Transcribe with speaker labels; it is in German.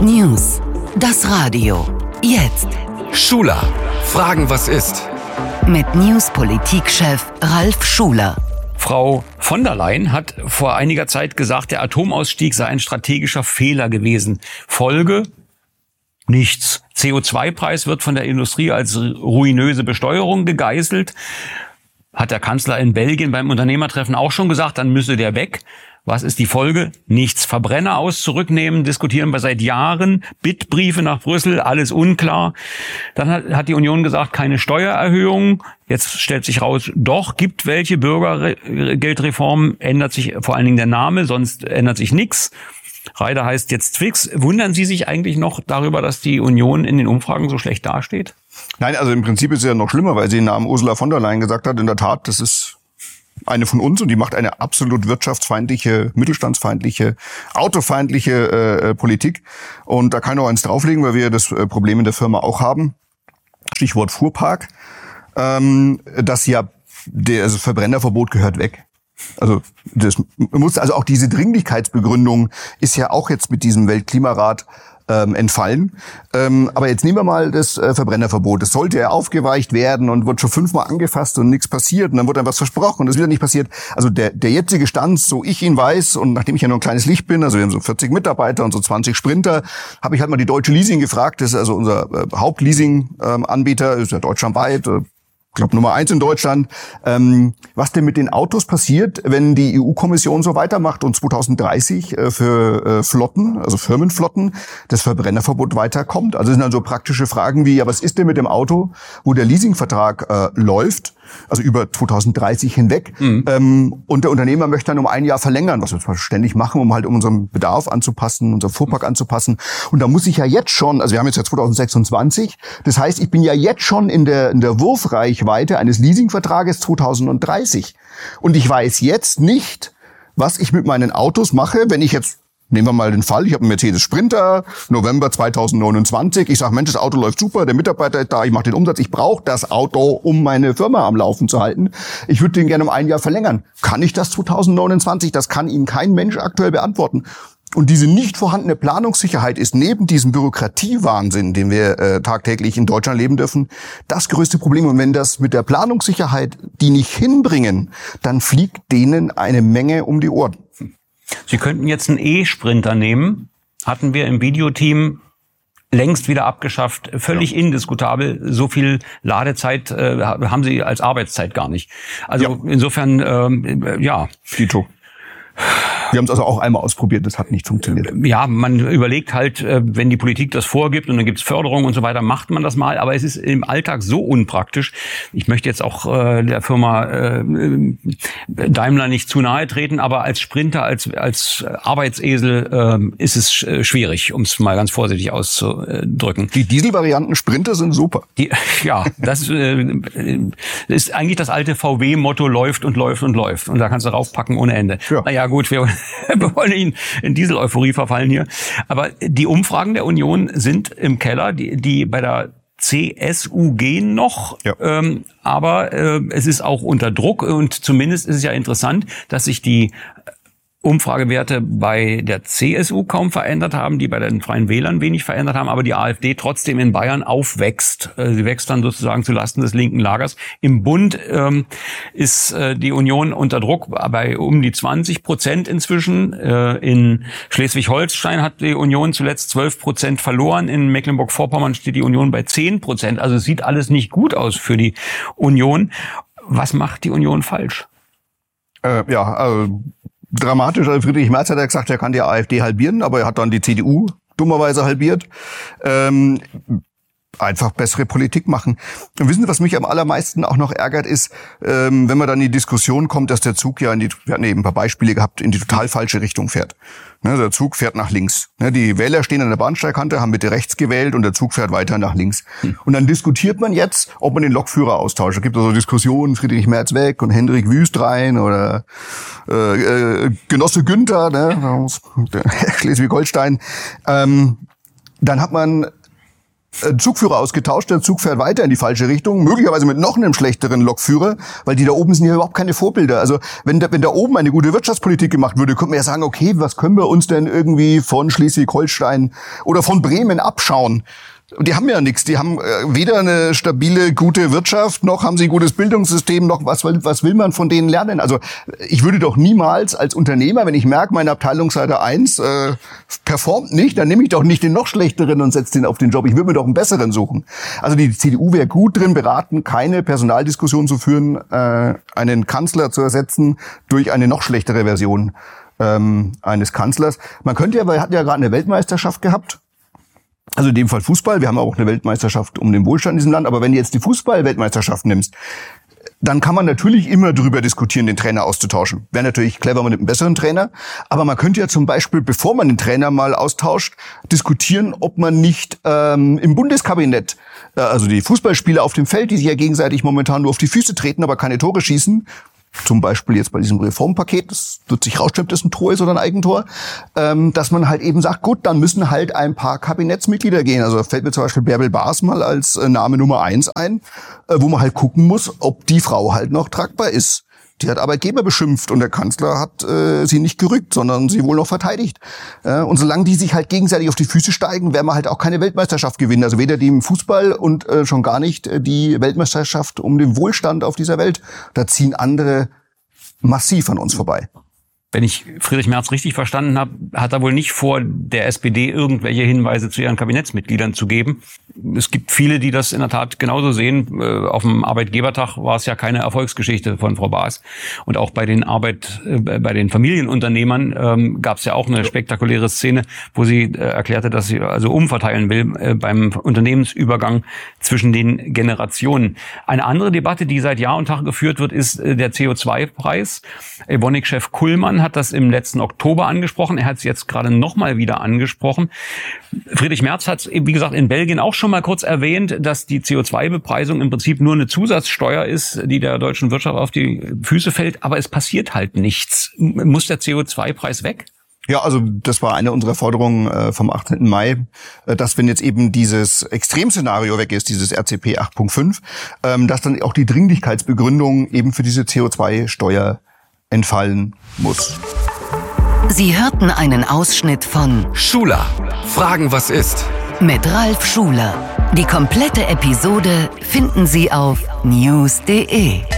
Speaker 1: News. Das Radio. Jetzt.
Speaker 2: Schuler. Fragen, was ist?
Speaker 1: Mit News-Politikchef Ralf Schuler.
Speaker 3: Frau von der Leyen hat vor einiger Zeit gesagt, der Atomausstieg sei ein strategischer Fehler gewesen. Folge? Nichts. CO2-Preis wird von der Industrie als ruinöse Besteuerung gegeißelt. Hat der Kanzler in Belgien beim Unternehmertreffen auch schon gesagt, dann müsse der weg. Was ist die Folge? Nichts. Verbrenner aus zurücknehmen, diskutieren wir seit Jahren. Bittbriefe nach Brüssel, alles unklar. Dann hat die Union gesagt, keine Steuererhöhung. Jetzt stellt sich raus, doch, gibt welche. Bürgergeldreform, ändert sich vor allen Dingen der Name, sonst ändert sich nichts. Reider heißt jetzt Twix. Wundern Sie sich eigentlich noch darüber, dass die Union in den Umfragen so schlecht dasteht?
Speaker 4: Nein, also im Prinzip ist es ja noch schlimmer, weil sie den Namen Ursula von der Leyen gesagt hat. In der Tat, das ist eine von uns und die macht eine absolut wirtschaftsfeindliche, mittelstandsfeindliche, autofeindliche Politik. Und da kann ich auch eins drauflegen, weil wir das Problem in der Firma auch haben. Stichwort Fuhrpark. Das ja, das Verbrennerverbot gehört weg. Also das muss, also auch diese Dringlichkeitsbegründung ist ja auch jetzt mit diesem Weltklimarat entfallen. Aber jetzt nehmen wir mal das Verbrennerverbot. Es sollte ja aufgeweicht werden und wird schon 5-mal angefasst und nichts passiert. Und dann wird dann was versprochen und es ist wieder nicht passiert. Also der jetzige Stand, so ich ihn weiß, und nachdem ich ja nur ein kleines Licht bin, also wir haben so 40 Mitarbeiter und so 20 Sprinter, habe ich halt mal die Deutsche Leasing gefragt. Das ist also unser Hauptleasing-Anbieter, ist ja deutschlandweit, ich glaube Nummer 1 in Deutschland, was denn mit den Autos passiert, wenn die EU-Kommission so weitermacht und 2030 für Flotten, also Firmenflotten, das Verbrennerverbot weiterkommt. Also das sind dann so praktische Fragen wie, ja, was ist denn mit dem Auto, wo der Leasingvertrag läuft, also über 2030 hinweg, und der Unternehmer möchte dann um 1 Jahr verlängern, was wir zwar ständig machen, um halt unseren Bedarf anzupassen, unser Fuhrpark anzupassen. Und da muss ich ja jetzt schon, also wir haben jetzt ja 2026, das heißt, ich bin ja jetzt schon in der Wurfreichweite eines Leasingvertrages 2030. Und ich weiß jetzt nicht, was ich mit meinen Autos mache, wenn ich jetzt, nehmen wir mal den Fall, ich habe einen Mercedes Sprinter, November 2029. Ich sage, Mensch, das Auto läuft super, der Mitarbeiter ist da, ich mache den Umsatz, ich brauche das Auto, um meine Firma am Laufen zu halten. Ich würde den gerne um 1 Jahr verlängern. Kann ich das 2029? Das kann Ihnen kein Mensch aktuell beantworten. Und diese nicht vorhandene Planungssicherheit ist neben diesem Bürokratiewahnsinn, den wir tagtäglich in Deutschland leben dürfen, das größte Problem. Und wenn das mit der Planungssicherheit die nicht hinbringen, dann fliegt denen eine Menge um die Ohren.
Speaker 3: Sie könnten jetzt einen E-Sprinter nehmen, hatten wir im Videoteam längst wieder abgeschafft, völlig indiskutabel. So viel Ladezeit haben Sie als Arbeitszeit gar nicht. Also insofern,
Speaker 4: Dito. Wir haben es also auch einmal ausprobiert, das hat nicht funktioniert.
Speaker 3: Ja, man überlegt halt, wenn die Politik das vorgibt und dann gibt's Förderung und so weiter, macht man das mal. Aber es ist im Alltag so unpraktisch. Ich möchte jetzt auch der Firma Daimler nicht zu nahe treten, aber als Sprinter, als Arbeitsesel ist es schwierig, um es mal ganz vorsichtig auszudrücken.
Speaker 4: Die Dieselvarianten Sprinter sind super.
Speaker 3: Das ist eigentlich das alte VW-Motto, läuft und läuft und läuft. Und da kannst du raufpacken ohne Ende. Ja. Naja, gut, wir wollen nicht in Diesel-Euphorie verfallen hier. Aber die Umfragen der Union sind im Keller, die bei der CSU gehen noch, aber es ist auch unter Druck und zumindest ist es ja interessant, dass sich die Umfragewerte bei der CSU kaum verändert haben, die bei den Freien Wählern wenig verändert haben, aber die AfD trotzdem in Bayern aufwächst. Sie wächst dann sozusagen zulasten des linken Lagers. Im Bund ist die Union unter Druck bei um die 20% inzwischen. In Schleswig-Holstein hat die Union zuletzt 12% verloren. In Mecklenburg-Vorpommern steht die Union bei 10%. Also es sieht alles nicht gut aus für die Union. Was macht die Union falsch?
Speaker 4: Dramatisch. Also Friedrich Merz hat ja gesagt, er kann die AfD halbieren, aber er hat dann die CDU dummerweise halbiert. Einfach bessere Politik machen. Und wissen Sie, was mich am allermeisten auch noch ärgert, ist, wenn man dann in die Diskussion kommt, dass der Zug wir hatten eben ein paar Beispiele gehabt, in die total falsche Richtung fährt. Ne, der Zug fährt nach links. Ne, die Wähler stehen an der Bahnsteigkante, haben Mitte rechts gewählt und der Zug fährt weiter nach links. Und dann diskutiert man jetzt, ob man den Lokführer austauscht. Es gibt also Diskussionen, Friedrich Merz weg und Hendrik Wüst rein oder Genosse Günther, ne, Schleswig-Holstein. Dann hat man Zugführer ausgetauscht, der Zug fährt weiter in die falsche Richtung, möglicherweise mit noch einem schlechteren Lokführer, weil die da oben sind ja überhaupt keine Vorbilder. Also wenn da oben eine gute Wirtschaftspolitik gemacht würde, könnte man ja sagen, okay, was können wir uns denn irgendwie von Schleswig-Holstein oder von Bremen abschauen? Die haben ja nichts. Die haben weder eine stabile, gute Wirtschaft, noch haben sie ein gutes Bildungssystem, noch was will man von denen lernen? Also ich würde doch niemals als Unternehmer, wenn ich merke, meine Abteilungsleiter 1 performt nicht, dann nehme ich doch nicht den noch schlechteren und setze den auf den Job. Ich würde mir doch einen besseren suchen. Also die CDU wäre gut drin beraten, keine Personaldiskussion zu führen, einen Kanzler zu ersetzen durch eine noch schlechtere Version eines Kanzlers. Man könnte ja, wir hatten ja gerade eine Weltmeisterschaft gehabt. Also in dem Fall Fußball. Wir haben auch eine Weltmeisterschaft um den Wohlstand in diesem Land. Aber wenn du jetzt die Fußball-Weltmeisterschaft nimmst, dann kann man natürlich immer drüber diskutieren, den Trainer auszutauschen. Wäre natürlich clever, man nimmt einen besseren Trainer. Aber man könnte ja zum Beispiel, bevor man den Trainer mal austauscht, diskutieren, ob man nicht im Bundeskabinett, also die Fußballspieler auf dem Feld, die sich ja gegenseitig momentan nur auf die Füße treten, aber keine Tore schießen, zum Beispiel jetzt bei diesem Reformpaket, das wird sich rausstellen, ob das ein Tor ist oder ein Eigentor, dass man halt eben sagt, gut, dann müssen halt ein paar Kabinettsmitglieder gehen. Also da fällt mir zum Beispiel Bärbel Baas mal als Name Nummer 1 ein, wo man halt gucken muss, ob die Frau halt noch tragbar ist. Die hat Arbeitgeber beschimpft und der Kanzler hat sie nicht gerückt, sondern sie wohl noch verteidigt. Und solange die sich halt gegenseitig auf die Füße steigen, werden wir halt auch keine Weltmeisterschaft gewinnen. Also weder die im Fußball und schon gar nicht die Weltmeisterschaft um den Wohlstand auf dieser Welt. Da ziehen andere massiv an uns vorbei.
Speaker 3: Wenn ich Friedrich Merz richtig verstanden habe, hat er wohl nicht vor, der SPD irgendwelche Hinweise zu ihren Kabinettsmitgliedern zu geben. Es gibt viele, die das in der Tat genauso sehen. Auf dem Arbeitgebertag war es ja keine Erfolgsgeschichte von Frau Baas. Und auch bei den bei den Familienunternehmern gab es ja auch eine spektakuläre Szene, wo sie erklärte, dass sie also umverteilen will beim Unternehmensübergang zwischen den Generationen. Eine andere Debatte, die seit Jahr und Tag geführt wird, ist der CO2-Preis. Evonik-Chef Kullmann hat das im letzten Oktober angesprochen. Er hat es jetzt gerade nochmal wieder angesprochen. Friedrich Merz hat es, wie gesagt, in Belgien auch schon mal kurz erwähnt, dass die CO2-Bepreisung im Prinzip nur eine Zusatzsteuer ist, die der deutschen Wirtschaft auf die Füße fällt. Aber es passiert halt nichts. Muss der CO2-Preis weg?
Speaker 4: Ja, also das war eine unserer Forderungen vom 18. Mai, dass wenn jetzt eben dieses Extremszenario weg ist, dieses RCP 8.5, dass dann auch die Dringlichkeitsbegründung eben für diese CO2-Steuer entfallen muss.
Speaker 1: Sie hörten einen Ausschnitt von
Speaker 2: Schuler. Fragen, was ist?
Speaker 1: Mit Ralf Schuler. Die komplette Episode finden Sie auf news.de.